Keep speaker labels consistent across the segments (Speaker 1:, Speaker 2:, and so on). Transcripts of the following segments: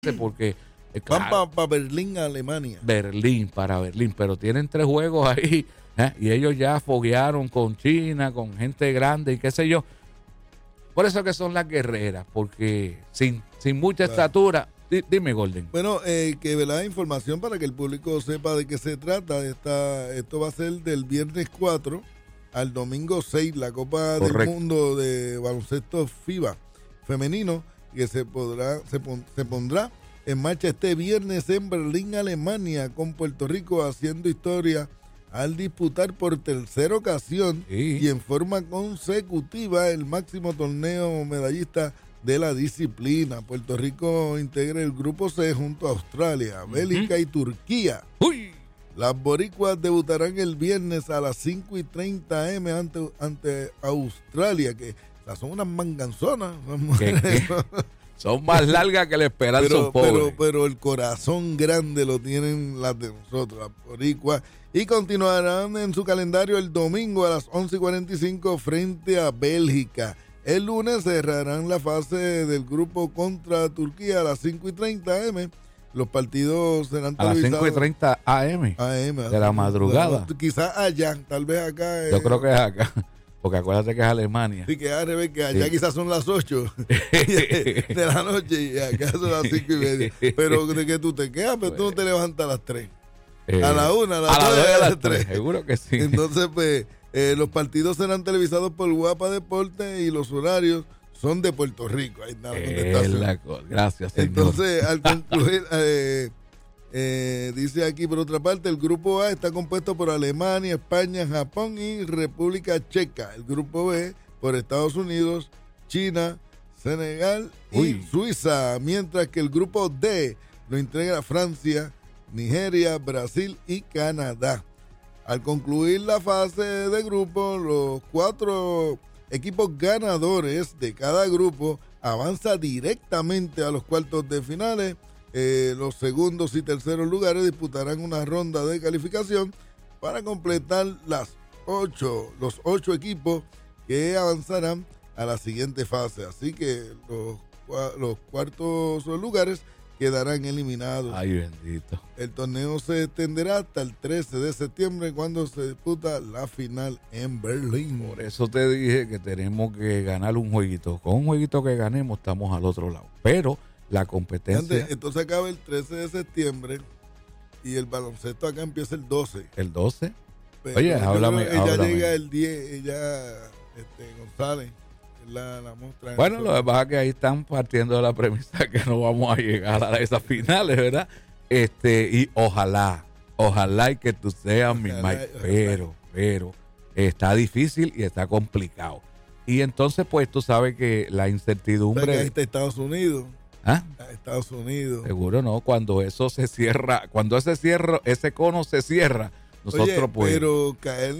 Speaker 1: porque
Speaker 2: van para Berlín, Alemania.
Speaker 1: Para Berlín, pero tienen 3 juegos ahí, y ellos ya foguearon con China, con gente grande y qué sé yo. Por eso que son las guerreras, porque sin mucha estatura. Dime, Golden.
Speaker 2: Bueno, que la información para que el público sepa de qué se trata. Esto va a ser del viernes 4 al domingo 6, la Copa del Mundo de baloncesto FIBA femenino, que se pondrá en marcha este viernes en Berlín, Alemania, con Puerto Rico haciendo historia al disputar por tercera ocasión y en forma consecutiva el máximo torneo medallista de la disciplina. Puerto Rico integra el grupo C junto a Australia, Bélgica y Turquía.
Speaker 1: ¡Uy!
Speaker 2: Las boricuas debutarán el viernes a las 5:30 am ante Australia, que son unas manganzonas.
Speaker 1: Son más largas que la esperanza pobre.
Speaker 2: Pero el corazón grande lo tienen las de nosotros, las boricuas. Y continuarán en su calendario el domingo a las 11:45 frente a Bélgica. El lunes cerrarán la fase del grupo contra Turquía a las 5:30 am. Los partidos serán televisados.
Speaker 1: A las 5:30 AM. De la madrugada.
Speaker 2: Quizás allá, tal vez acá.
Speaker 1: Yo creo que es acá. Porque acuérdate que es Alemania.
Speaker 2: Sí, que es al revés, que allá quizás son las 8 de la noche y acá son las 5:30. Pero de que tú te quedas, pero tú no te levantas a las 3. A la 1, a las 2 y a las 3.
Speaker 1: Seguro que sí.
Speaker 2: Entonces, pues, los partidos serán televisados por Guapa Deportes y los horarios son de Puerto Rico. Ahí está la contestación.
Speaker 1: Gracias, señor.
Speaker 2: Entonces, al concluir, dice aquí, por otra parte, el grupo A está compuesto por Alemania, España, Japón y República Checa. El grupo B por Estados Unidos, China, Senegal y Suiza. Mientras que el grupo D lo integra Francia, Nigeria, Brasil y Canadá. Al concluir la fase de grupo, los 4 equipos ganadores de cada grupo avanzan directamente a los cuartos de finales. Los segundos y terceros lugares disputarán una ronda de calificación para completar los 8 equipos que avanzarán a la siguiente fase. Así que los cuartos lugares quedarán eliminados.
Speaker 1: Ay, bendito.
Speaker 2: El torneo se extenderá hasta el 13 de septiembre cuando se disputa la final en Berlín.
Speaker 1: Por eso te dije que tenemos que ganar un jueguito. Con un jueguito que ganemos estamos al otro lado. Pero la competencia...
Speaker 2: Entonces acaba el 13 de septiembre y el baloncesto acá empieza el 12.
Speaker 1: ¿El 12?
Speaker 2: Pero
Speaker 1: oye, háblame.
Speaker 2: Ella llega el 10, González. La muestra.
Speaker 1: Bueno, lo que pasa es que ahí están partiendo de la premisa que no vamos a llegar a esas finales, ¿verdad? Y ojalá y que tú seas mi Mike, pero está difícil y está complicado. Y entonces, pues, tú sabes que la incertidumbre...
Speaker 2: Ahí está Estados Unidos.
Speaker 1: ¿Ah?
Speaker 2: Estados Unidos.
Speaker 1: Seguro no, cuando eso se cierra, cuando ese cono se cierra, nosotros pues...
Speaker 2: pero caer...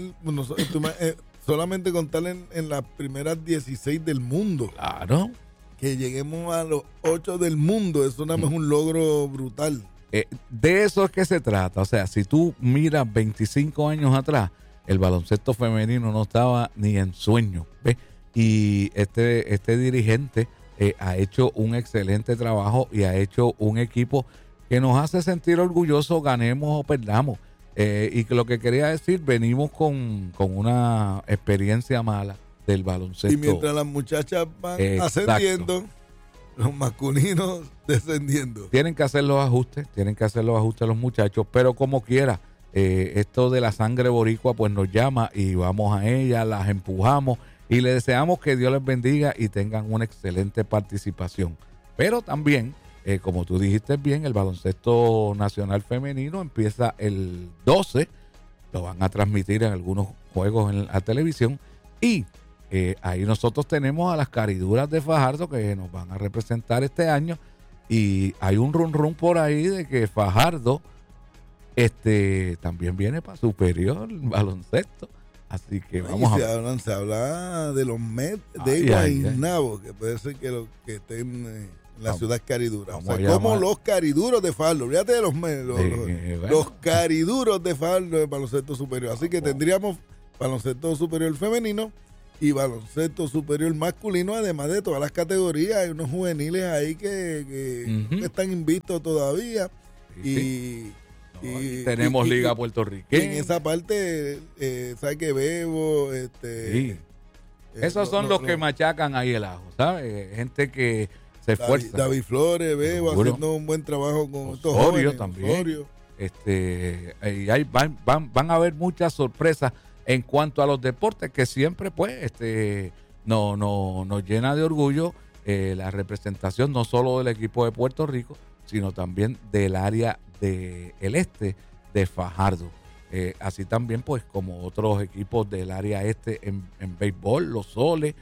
Speaker 2: solamente contar en las primeras 16 del mundo.
Speaker 1: Claro.
Speaker 2: Que lleguemos a los 8 del mundo, eso nada más es un logro brutal.
Speaker 1: De eso es que se trata. O sea, si tú miras 25 años atrás, el baloncesto femenino no estaba ni en sueño, ¿ves? Y este dirigente ha hecho un excelente trabajo y ha hecho un equipo que nos hace sentir orgullosos, ganemos o perdamos. Y que lo que quería decir, venimos con una experiencia mala del baloncesto.
Speaker 2: Y mientras las muchachas van ascendiendo, los masculinos descendiendo.
Speaker 1: Tienen que hacer los ajustes los muchachos, pero como quiera, esto de la sangre boricua pues nos llama y vamos a ella, las empujamos y le deseamos que Dios les bendiga y tengan una excelente participación. Pero también... como tú dijiste bien, el baloncesto nacional femenino empieza el 12, lo van a transmitir en algunos juegos en la televisión y ahí nosotros tenemos a las Cariduras de Fajardo que nos van a representar este año y hay un run por ahí de que Fajardo también viene para superior baloncesto, así que vamos a ver.
Speaker 2: Se habla de los Mets de Guaynabo, que puede ser que estén... la ciudad Caridura. O sea, como los Cariduros de Fajardo. Olvídate de los Cariduros de Fajardo de baloncesto superior. Así que tendríamos baloncesto superior femenino y baloncesto superior masculino, además de todas las categorías. Hay unos juveniles ahí que están invictos todavía.
Speaker 1: Sí. Y tenemos Liga Puertorriqueña.
Speaker 2: Y en esa parte, ¿sabes qué? Bebo,
Speaker 1: esos son los que machacan ahí el ajo, ¿sabes? Gente que se esfuerza.
Speaker 2: David Flores, Bebo, haciendo un buen trabajo con estos jóvenes.
Speaker 1: También. Osorio. Y ahí van a haber muchas sorpresas en cuanto a los deportes, que siempre pues nos llena de orgullo la representación no solo del equipo de Puerto Rico, sino también del área del este de Fajardo. Así también pues como otros equipos del área este en béisbol, Los Soles,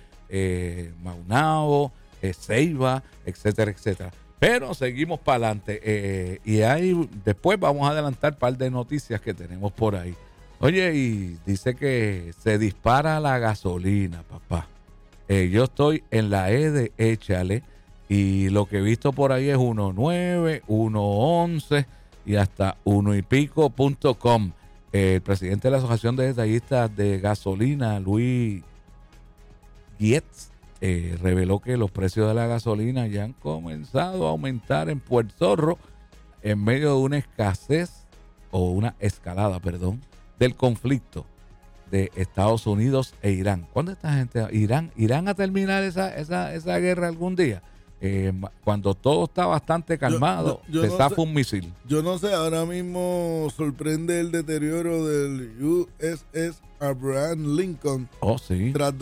Speaker 1: Maunabo, Ceiba, etcétera, etcétera. Pero seguimos para adelante y ahí después vamos a adelantar un par de noticias que tenemos por ahí. Oye, y dice que se dispara la gasolina, papá. Yo estoy en la E de Échale y lo que he visto por ahí es 1.9, 1.11 y hasta 1 y pico.com. El presidente de la Asociación de Detallistas de Gasolina, Luis Gietz, reveló que los precios de la gasolina ya han comenzado a aumentar en Puerto Rico en medio de una escalada, del conflicto de Estados Unidos e Irán. ¿Cuándo esta gente irán a terminar esa guerra algún día? Cuando todo está bastante calmado, se zafa un misil.
Speaker 2: Yo no sé, ahora mismo sorprende el deterioro del USS Abraham Lincoln.
Speaker 1: Oh, sí.
Speaker 2: Tras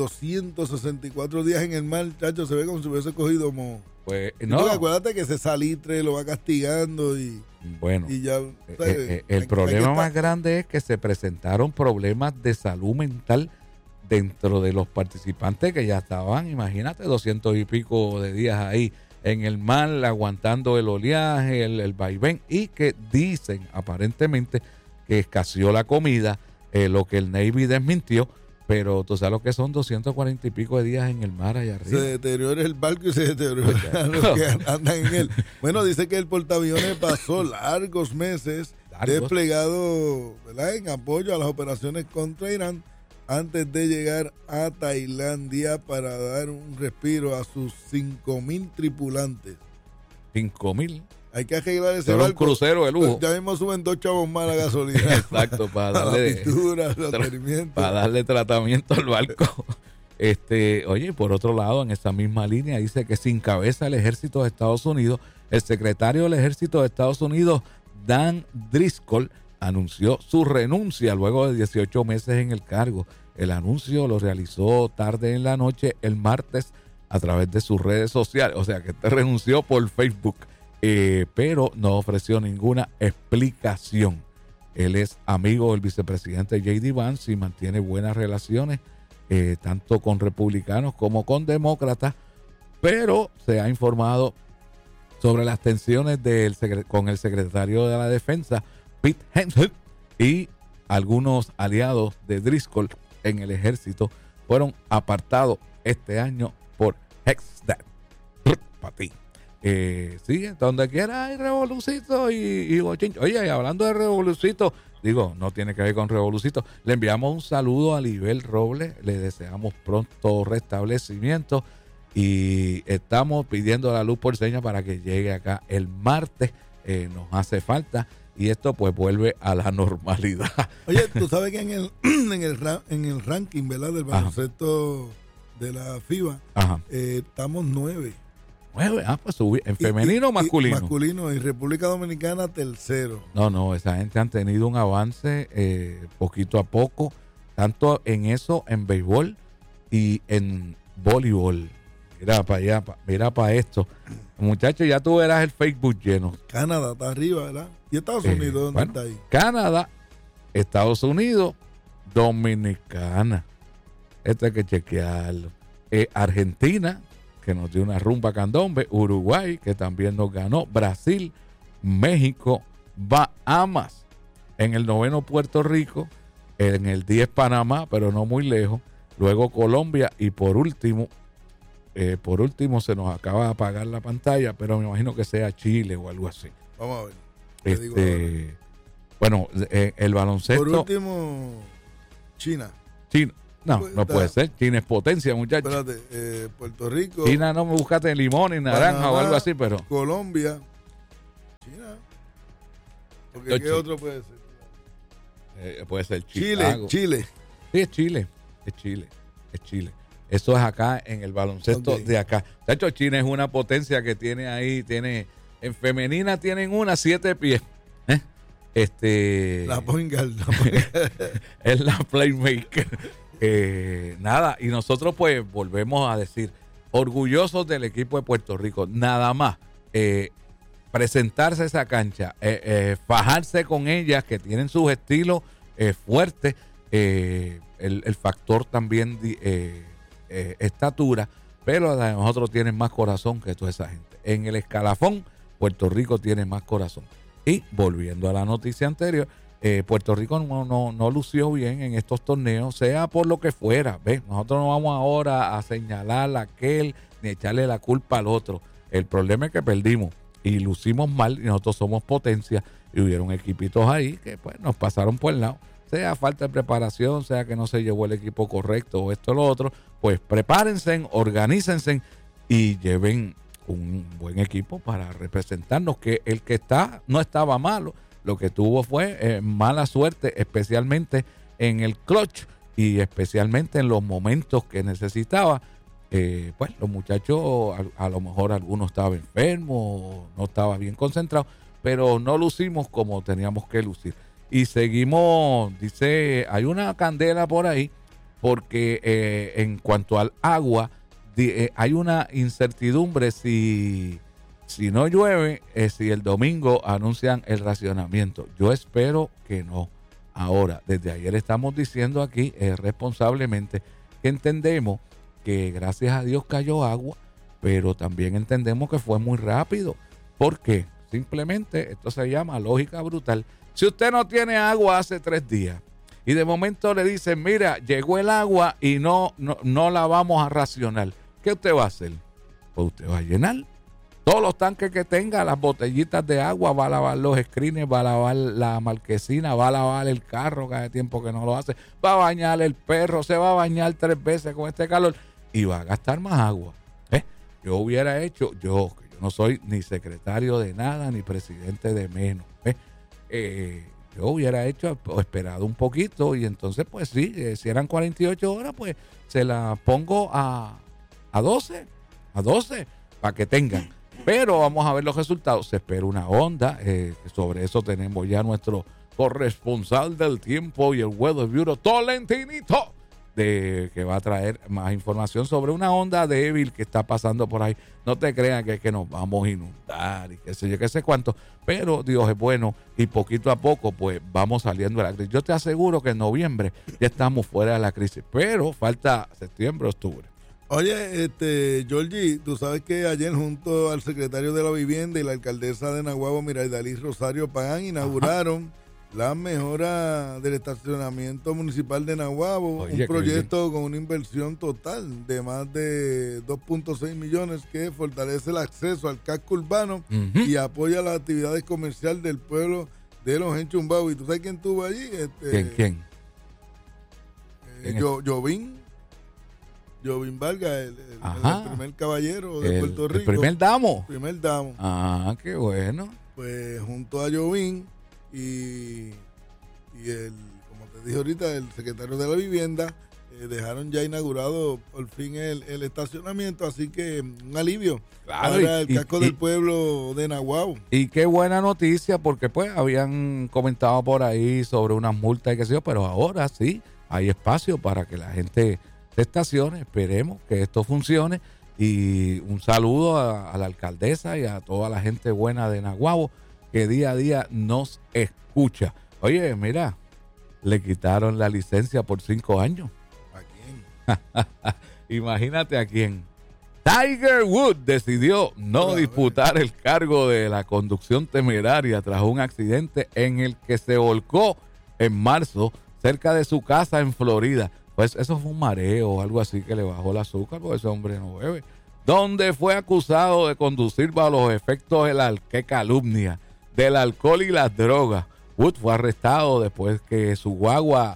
Speaker 2: 264 días en el mar, chacho, se ve como si hubiese cogido moho.
Speaker 1: Pues no.
Speaker 2: Acuérdate que ese salitre lo va castigando y ya.
Speaker 1: El problema más grande es que se presentaron problemas de salud mental dentro de los participantes que ya estaban, imagínate, 200 y pico de días ahí en el mar, aguantando el oleaje, el vaivén, y que dicen aparentemente que escaseó la comida, lo que el Navy desmintió, pero tú sabes lo que son 240 y pico de días en el mar allá arriba.
Speaker 2: Se deteriora el barco y se deteriora los que andan en él. Bueno, dice que el portaaviones pasó largos meses desplegado, ¿verdad?, en apoyo a las operaciones contra Irán, antes de llegar a Tailandia para dar un respiro a sus 5,000 tripulantes.
Speaker 1: 5,000.
Speaker 2: Hay que arreglar ese barco.
Speaker 1: Un crucero de lujo.
Speaker 2: Ya mismo suben 2 chavos más la gasolina.
Speaker 1: Exacto, para darle
Speaker 2: pintura, mantenimiento.
Speaker 1: Para darle tratamiento al barco. Oye, por otro lado, en esa misma línea dice que sin cabeza el ejército de Estados Unidos, el secretario del ejército de Estados Unidos, Dan Driscoll, anunció su renuncia luego de 18 meses en el cargo. El anuncio lo realizó tarde en la noche el martes a través de sus redes sociales, o sea que renunció por Facebook, pero no ofreció ninguna explicación. Él es amigo del vicepresidente J.D. Vance y mantiene buenas relaciones tanto con republicanos como con demócratas, pero se ha informado sobre las tensiones con el secretario de la Defensa, Pete Hegseth, y algunos aliados de Driscoll en el ejército fueron apartados este año por Hegseth. Para ti. Sí, donde quiera hay revolucito y bochincho. Oye, y hablando de revolucito, digo, no tiene que ver con revolucito, le enviamos un saludo a Libel Robles, le deseamos pronto restablecimiento y estamos pidiendo la luz por señas para que llegue acá el martes, nos hace falta. Y esto pues vuelve a la normalidad. Oye,
Speaker 2: tú sabes que en el ranking, ¿verdad?, del baloncesto de la FIBA, estamos 9.
Speaker 1: 9, pues subí. ¿En femenino o masculino?
Speaker 2: Masculino, y República Dominicana tercero.
Speaker 1: No, esa gente han tenido un avance poquito a poco, tanto en eso, en béisbol y en voleibol. Mira para allá, mira para esto. Muchachos, ya tú verás el Facebook lleno.
Speaker 2: Canadá está arriba, ¿verdad? ¿Y Estados Unidos dónde está ahí?
Speaker 1: Canadá, Estados Unidos, Dominicana. Esto hay que chequearlo. Argentina, que nos dio una rumba candombe. Uruguay, que también nos ganó. Brasil, México, Bahamas. En el 9 Puerto Rico. En el 10 Panamá, pero no muy lejos. Luego Colombia y por último se nos acaba de apagar la pantalla, pero me imagino que sea Chile o algo así.
Speaker 2: Vamos a ver.
Speaker 1: Bueno, el baloncesto.
Speaker 2: Por último, China.
Speaker 1: No, no puede ser. China es potencia, muchachos.
Speaker 2: Espérate, Puerto Rico.
Speaker 1: China no me buscaste limón y naranja Panamá, o algo así, pero.
Speaker 2: Colombia. China. Porque ¿qué otro puede ser?
Speaker 1: Puede ser Chile.
Speaker 2: Chile.
Speaker 1: Sí, es Chile. Eso es acá en el baloncesto de acá. De hecho, China es una potencia que tiene ahí, en femenina tienen 7 pies.
Speaker 2: La point guard.
Speaker 1: Es la playmaker. Nada, y nosotros pues volvemos a decir, orgullosos del equipo de Puerto Rico, nada más presentarse a esa cancha, fajarse con ellas que tienen sus estilos fuertes, el factor también estatura, pero nosotros tienen más corazón que toda esa gente. En el escalafón, Puerto Rico tiene más corazón. Y volviendo a la noticia anterior, Puerto Rico no lució bien en estos torneos, sea por lo que fuera. ¿Ves? Nosotros no vamos ahora a señalar a aquel ni echarle la culpa al otro. El problema es que perdimos y lucimos mal y nosotros somos potencia y hubieron equipitos ahí que pues nos pasaron por el lado. Sea falta de preparación, sea que no se llevó el equipo correcto o esto o lo otro, pues prepárense, organícense y lleven un buen equipo para representarnos, que el que no estaba malo, lo que tuvo fue mala suerte, especialmente en el clutch y especialmente en los momentos que necesitaba. Pues los muchachos, a lo mejor alguno estaba enfermo, no estaba bien concentrado, pero no lucimos como teníamos que lucir. Y seguimos, dice, hay una candela por ahí, porque en cuanto al agua, hay una incertidumbre si no llueve, si el domingo anuncian el racionamiento. Yo espero que no. Ahora, desde ayer estamos diciendo aquí responsablemente que entendemos que gracias a Dios cayó agua, pero también entendemos que fue muy rápido. ¿Por qué? Simplemente esto se llama lógica brutal. Si usted no tiene agua hace 3 días y de momento le dicen, mira, llegó el agua y no la vamos a racionar, ¿qué usted va a hacer? Pues usted va a llenar todos los tanques que tenga, las botellitas de agua, va a lavar los screens, va a lavar la marquesina, va a lavar el carro cada tiempo que no lo hace, va a bañar el perro, se va a bañar 3 veces con este calor y va a gastar más agua. Yo hubiera hecho, yo no soy ni secretario de nada, ni presidente de menos. Yo hubiera hecho o esperado un poquito y entonces pues sí, si eran 48 horas pues se la pongo a 12 para que tengan, pero vamos a ver los resultados. Se espera una onda, sobre eso tenemos ya nuestro corresponsal del tiempo y el Weather Bureau, Tolentinito, que va a traer más información sobre una onda débil que está pasando por ahí. No te crean que es que nos vamos a inundar y qué sé yo, qué sé cuánto, pero Dios es bueno y poquito a poco pues vamos saliendo de la crisis. Yo te aseguro que en noviembre ya estamos fuera de la crisis, pero falta septiembre, octubre.
Speaker 2: Oye, Georgie, tú sabes que ayer junto al secretario de la Vivienda y la alcaldesa de Naguabo, Miraidalí Rosario Pagán, inauguraron la mejora del estacionamiento municipal de Naguabo, un proyecto con una inversión total de más de 2.6 millones que fortalece el acceso al casco urbano y apoya las actividades comerciales del pueblo de los Enchumbao. ¿Y tú sabes quién estuvo allí?
Speaker 1: ¿Quién?
Speaker 2: Jovín Vargas, el primer caballero de Puerto Rico.
Speaker 1: El primer damo.
Speaker 2: Ah,
Speaker 1: qué bueno.
Speaker 2: Pues junto a Jovín y como te dije ahorita, el secretario de la Vivienda, dejaron ya inaugurado por fin el estacionamiento, así que un alivio para el casco del pueblo de Naguabo.
Speaker 1: Y qué buena noticia, porque pues habían comentado por ahí sobre unas multas y qué sé yo, pero ahora sí hay espacio para que la gente se estacione. Esperemos que esto funcione y un saludo a la alcaldesa y a toda la gente buena de Naguabo que día a día nos escucha. Oye, mira, le quitaron la licencia por 5 años.
Speaker 2: ¿A quién?
Speaker 1: Imagínate a quién. Tiger Woods decidió no disputar el cargo de la conducción temeraria tras un accidente en el que se volcó en marzo cerca de su casa en Florida. Pues eso fue un mareo o algo así que le bajó el azúcar, porque ese hombre no bebe. Donde fue acusado de conducir bajo los efectos de calumnia del alcohol y las drogas. Wood fue arrestado después que su guagua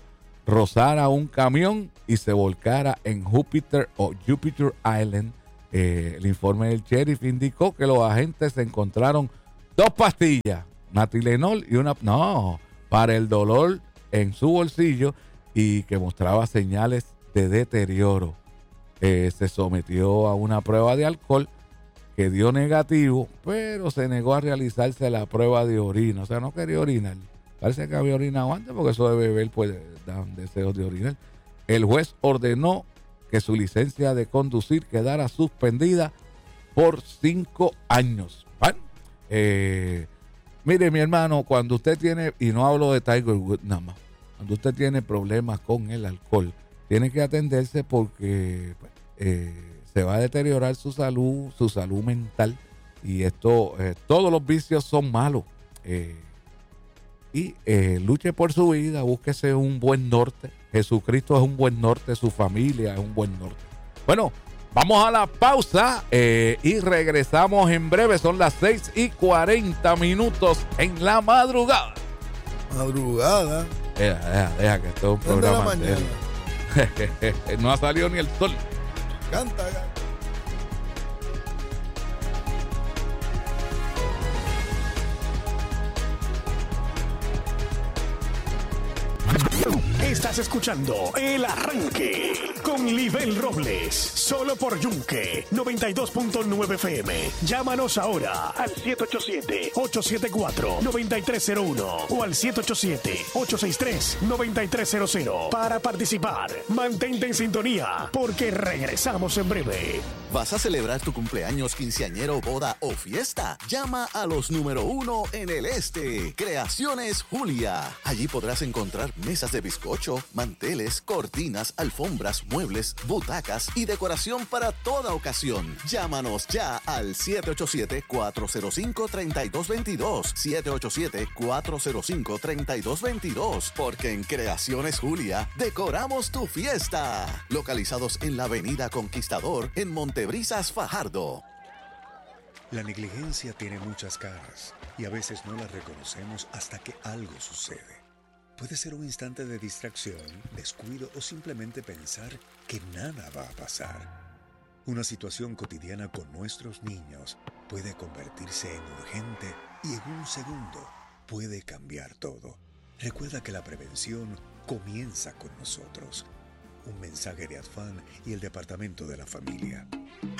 Speaker 1: rozara un camión y se volcara en Júpiter Island. El informe del sheriff indicó que los agentes encontraron 2 pastillas, una Tylenol y una para el dolor en su bolsillo y que mostraba señales de deterioro. Se sometió a una prueba de alcohol que dio negativo, pero se negó a realizarse la prueba de orina. O sea, no quería orinar. Parece que había orinado antes porque eso de beber pues dan deseos de orinar. El juez ordenó que su licencia de conducir quedara suspendida por 5 años. ¿Vale? Mire, mi hermano, cuando usted tiene, y no hablo de Tiger Woods nada más, cuando usted tiene problemas con el alcohol, tiene que atenderse porque se va a deteriorar su salud mental, y esto, todos los vicios son malos. Luche por su vida, búsquese un buen norte. Jesucristo es un buen norte, su familia es un buen norte. Bueno, vamos a la pausa y regresamos en breve. Son las 6:40 en la madrugada.
Speaker 2: Madrugada.
Speaker 1: Deja que esto es un programa serio. No ha salido ni el sol.
Speaker 2: Canta.
Speaker 3: Estás escuchando El Arranque con Libel Robles, solo por Yunque 92.9 FM. Llámanos ahora al 787-874-9301 o al 787-863-9300 para participar. Mantente en sintonía porque regresamos en breve.
Speaker 4: ¿Vas a celebrar tu cumpleaños, quinceañero, boda o fiesta? Llama a los número 1 en el este. Creaciones Julia. Allí podrás encontrar mesas de bizcocho, manteles, cortinas, alfombras, muebles, butacas y decoración para toda ocasión. Llámanos ya al 787-405-3222. 787-405-3222. Porque en Creaciones Julia decoramos tu fiesta. Localizados en la Avenida Conquistador en Montebrisas, Fajardo.
Speaker 5: La negligencia tiene muchas caras y a veces no la reconocemos hasta que algo sucede. Puede ser un instante de distracción, descuido o simplemente pensar que nada va a pasar. Una situación cotidiana con nuestros niños puede convertirse en urgente y en un segundo puede cambiar todo. Recuerda que la prevención comienza con nosotros. Un mensaje de ADFAN y el Departamento de la Familia.